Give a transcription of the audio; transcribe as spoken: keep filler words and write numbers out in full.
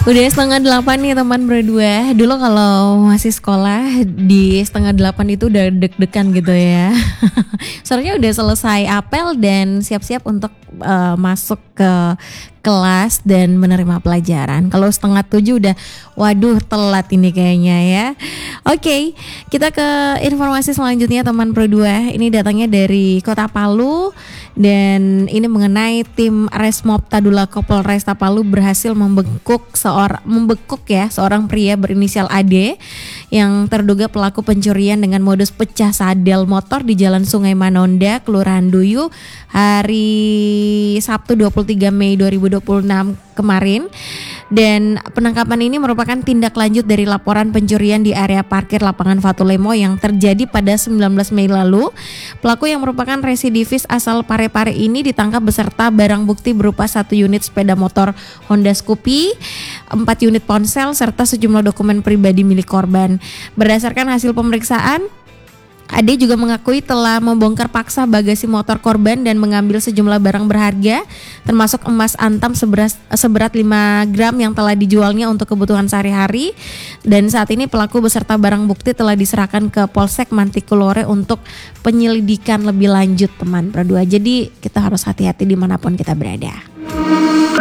Udah setengah delapan nih teman berdua. Dulu kalau masih sekolah di setengah delapan itu udah deg-degan gitu ya. Soalnya udah selesai apel dan siap-siap untuk uh, masuk ke kelas dan menerima pelajaran. Kalau setengah tujuh udah waduh telat ini kayaknya ya. Oke, okay, kita ke informasi selanjutnya teman berdua. Ini datangnya dari Kota Palu dan ini mengenai tim Resmob Tadulako Polresta Palu berhasil membekuk seorang membekuk ya seorang pria berinisial A D yang terduga pelaku pencurian dengan modus pecah sadel motor di Jalan Sungai Manonda, Kelurahan Duyu hari Sabtu dua puluh tiga Mei dua ribu dua puluh enam kemarin. Dan penangkapan ini merupakan tindak lanjut dari laporan pencurian di area parkir lapangan Fatulemo yang terjadi pada sembilan belas Mei lalu. Pelaku yang merupakan residivis asal Parepare ini ditangkap beserta barang bukti berupa satu unit sepeda motor Honda Scoopy, empat unit ponsel serta sejumlah dokumen pribadi milik korban. Berdasarkan hasil pemeriksaan, Ade juga mengakui telah membongkar paksa bagasi motor korban dan mengambil sejumlah barang berharga termasuk emas antam seberat, seberat lima gram yang telah dijualnya untuk kebutuhan sehari-hari. Dan saat ini pelaku beserta barang bukti telah diserahkan ke Polsek Mantikulore untuk penyelidikan lebih lanjut teman berdua. Jadi kita harus hati-hati dimanapun kita berada.